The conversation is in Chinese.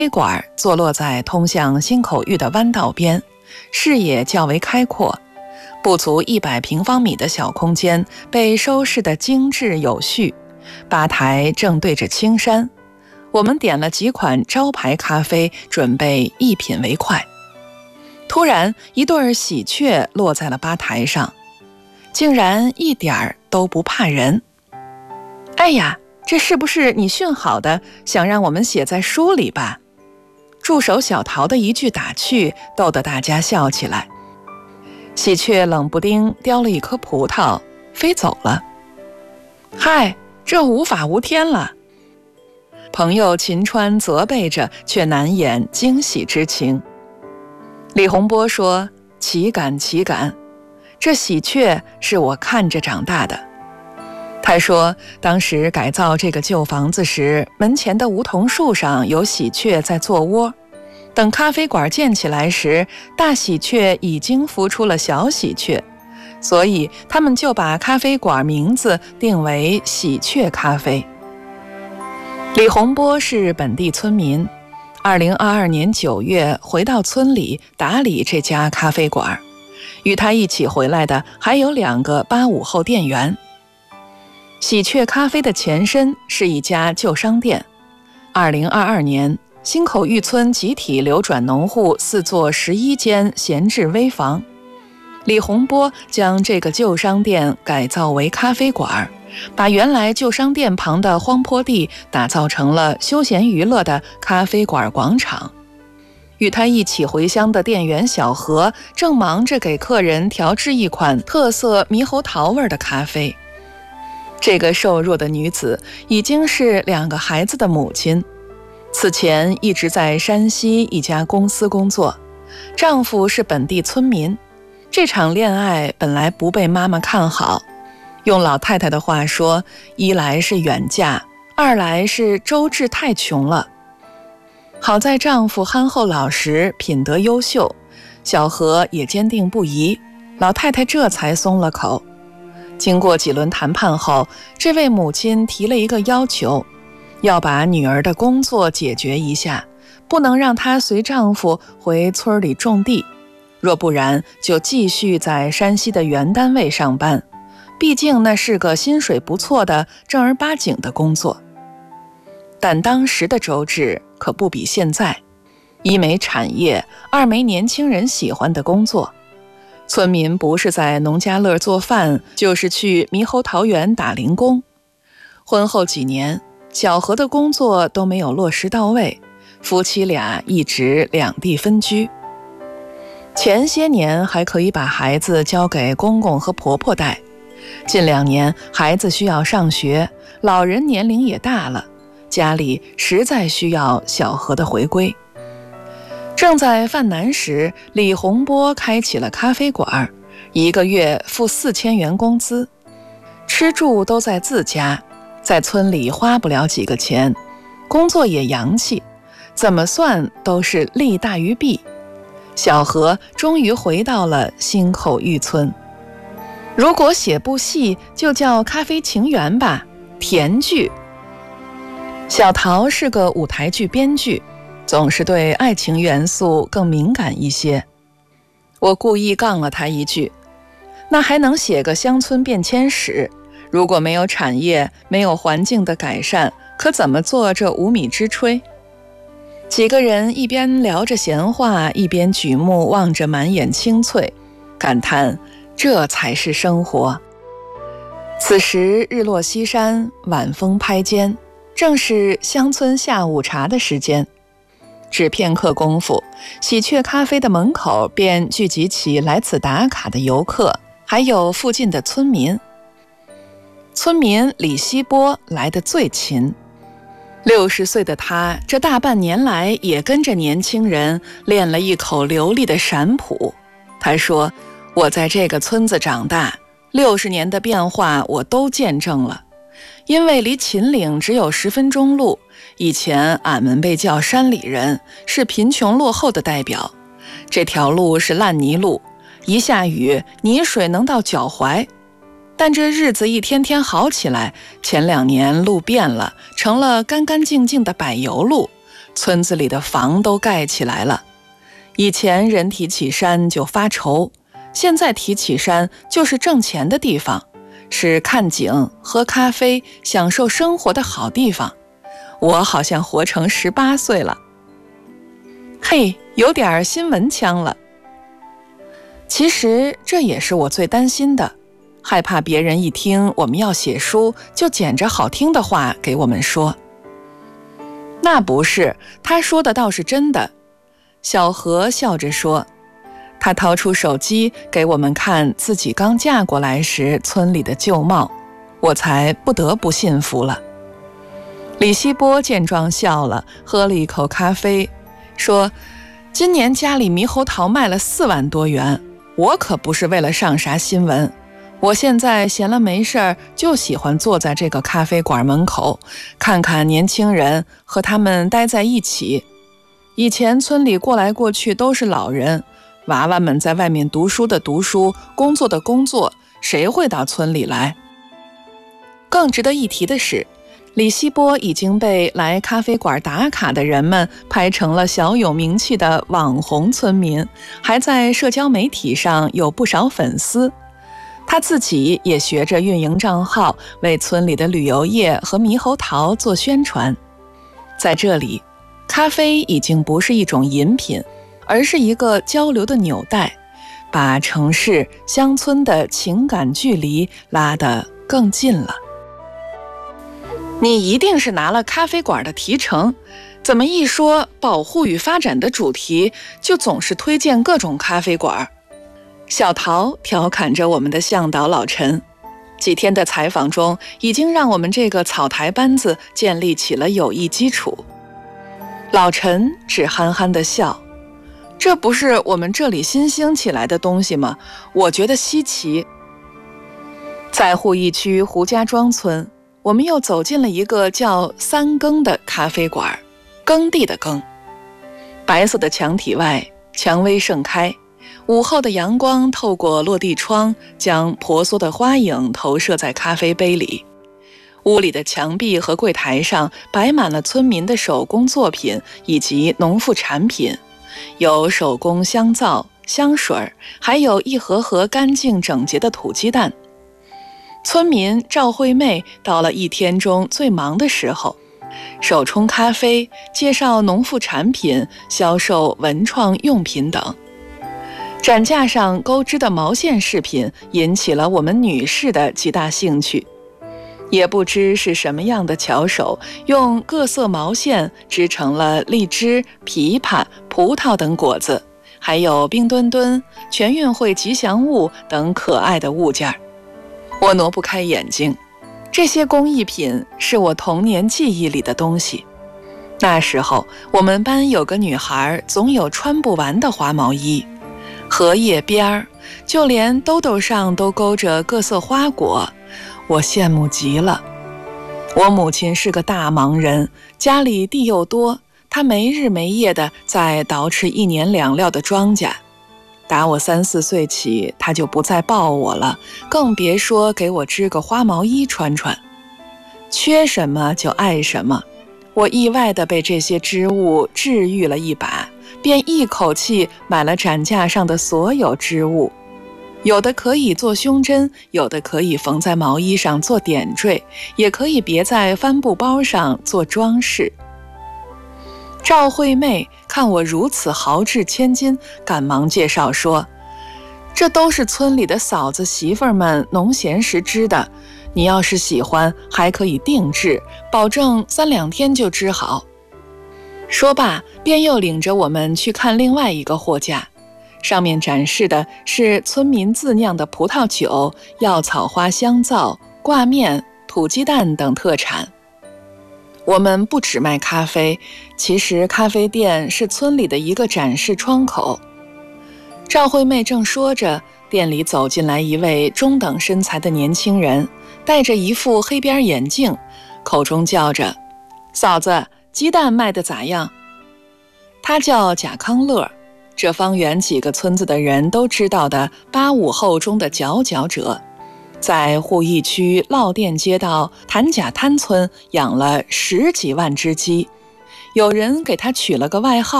馆坐落在通向新口峪的弯道边，视野较为开阔，不足100平方米的小空间被收拾得精致有序，吧台正对着青山。我们点了几款招牌咖啡，准备一品为快。突然，一对喜鹊落在了吧台上，竟然一点儿都不怕人。哎呀，这是不是你训好的，想让我们写在书里吧？助手小桃的一句打趣，逗得大家笑起来。喜鹊冷不丁叼了一颗葡萄，飞走了。嗨，这无法无天了。朋友秦川责备着，却难掩惊喜之情。李洪波说：“岂敢岂敢，这喜鹊是我看着长大的。”他说，当时改造这个旧房子时，门前的梧桐树上有喜鹊在做窝。等咖啡馆建起来时，大喜鹊已经孵出了小喜鹊，所以他们就把咖啡馆名字定为喜鹊咖啡。李洪波是本地村民，2022年9月回到村里打理这家咖啡馆，与他一起回来的还有2个85后店员。喜鹊咖啡的前身是一家旧商店。2022年，新口峪村集体流转农户4座11间闲置危房，李洪波将这个旧商店改造为咖啡馆，把原来旧商店旁的荒坡地打造成了休闲娱乐的咖啡馆广场。与他一起回乡的店员小何正忙着给客人调制一款特色猕猴桃味的咖啡。这个瘦弱的女子已经是2个孩子的母亲，此前一直在山西一家公司工作，丈夫是本地村民。这场恋爱本来不被妈妈看好，用老太太的话说，一来是远嫁，二来是周至太穷了。好在丈夫憨厚老实，品德优秀，小何也坚定不移，老太太这才松了口。经过几轮谈判后，这位母亲提了一个要求，要把女儿的工作解决一下，不能让她随丈夫回村里种地，若不然就继续在山西的原单位上班，毕竟那是个薪水不错的正儿八经的工作。但当时的周至可不比现在，一没产业，二没年轻人喜欢的工作。村民不是在农家乐做饭，就是去猕猴桃园打零工。婚后几年，小何的工作都没有落实到位，夫妻俩一直两地分居。前些年还可以把孩子交给公公和婆婆带，近2年孩子需要上学，老人年龄也大了，家里实在需要小何的回归。正在犯难时，李洪波开起了咖啡馆，1个月付4000元工资，吃住都在自家，在村里花不了几个钱，工作也洋气，怎么算都是利大于弊。小何终于回到了新口峪村。如果写部戏，就叫《咖啡情缘》吧，甜剧。小桃是个舞台剧编剧，总是对爱情元素更敏感一些。我故意杠了他一句，那还能写个乡村变迁史，如果没有产业，没有环境的改善，可怎么做这无米之炊？几个人一边聊着闲话，一边举目望着满眼青翠，感叹这才是生活。此时日落西山，晚风拍肩，正是乡村下午茶的时间。只片刻功夫，喜鹊咖啡的门口便聚集起来此打卡的游客，还有附近的村民。村民李希波来得最勤，60岁的他这大半年来也跟着年轻人练了一口流利的陕普。他说，我在这个村子长大，60年的变化我都见证了。因为离秦岭只有10分钟路，以前俺们被叫山里人，是贫穷落后的代表。这条路是烂泥路，一下雨泥水能到脚踝。但这日子一天天好起来，前2年路变了，成了干干净净的柏油路， 村子里的房都盖起来了。以前人提起山就发愁，现在提起山就是挣钱的地方，是看景、喝咖啡、享受生活的好地方。我好像活成18岁了。嘿，有点新闻腔了。其实这也是我最担心的，害怕别人一听我们要写书，就捡着好听的话给我们说。那不是，他说的倒是真的。小何笑着说，他掏出手机给我们看自己刚嫁过来时村里的旧貌，我才不得不信服了。李希波见状笑了，喝了一口咖啡，说今年家里猕猴桃卖了4万多元，我可不是为了上啥新闻。我现在闲了没事儿，就喜欢坐在这个咖啡馆门口，看看年轻人，和他们待在一起。以前村里过来过去都是老人，娃娃们在外面读书的读书，工作的工作，谁会到村里来？更值得一提的是，李希波已经被来咖啡馆打卡的人们拍成了小有名气的网红村民，还在社交媒体上有不少粉丝。他自己也学着运营账号，为村里的旅游业和猕猴桃做宣传。在这里，咖啡已经不是一种饮品，而是一个交流的纽带，把城市乡村的情感距离拉得更近了。你一定是拿了咖啡馆的提成，怎么一说保护与发展的主题，就总是推荐各种咖啡馆？小陶调侃着我们的向导老陈，几天的采访中，已经让我们这个草台班子建立起了友谊基础。老陈只憨憨地笑，这不是我们这里新兴起来的东西吗？我觉得稀奇。在鄠邑区胡家庄村，我们又走进了一个叫三更的咖啡馆，耕地的耕。白色的墙体外，蔷薇盛开，午后的阳光透过落地窗，将婆娑的花影投射在咖啡杯里。屋里的墙壁和柜台上摆满了村民的手工作品以及农副产品，有手工香皂、香水，还有一盒盒干净整洁的土鸡蛋。村民赵惠妹到了一天中最忙的时候，手冲咖啡，介绍农副产品，销售文创用品等。展架上钩织的毛线饰品引起了我们女士的极大兴趣。也不知是什么样的巧手，用各色毛线织成了荔枝、枇杷、葡萄等果子，还有冰墩墩、全运会吉祥物等可爱的物件。我挪不开眼睛，这些工艺品是我童年记忆里的东西。那时候我们班有个女孩总有穿不完的花毛衣，荷叶边儿，就连兜兜上都勾着各色花果，我羡慕极了。我母亲是个大忙人，家里地又多，她没日没夜地在捯饬1年2料的庄稼。打我3、4岁起，她就不再抱我了，更别说给我织个花毛衣穿穿。缺什么就爱什么，我意外地被这些织物治愈了一把，便一口气买了展架上的所有织物。有的可以做胸针，有的可以缝在毛衣上做点缀，也可以别在帆布包上做装饰。赵惠妹看我如此豪掷千金，赶忙介绍说，这都是村里的嫂子媳妇儿们农闲时织的，你要是喜欢还可以定制，保证3、2天就织好。说罢便又领着我们去看另外一个货架，上面展示的是村民自酿的葡萄酒、药草花香皂、挂面、土鸡蛋等特产。我们不只卖咖啡，其实咖啡店是村里的一个展示窗口。赵惠妹正说着，店里走进来一位中等身材的年轻人，戴着一副黑边眼镜，口中叫着，嫂子，鸡蛋卖得咋样？他叫贾康乐，这方圆几个村子的人都知道的85后中的佼佼者，在鄠邑区酪店街道谭家滩村养了10几万只鸡， 有人给他取了个外号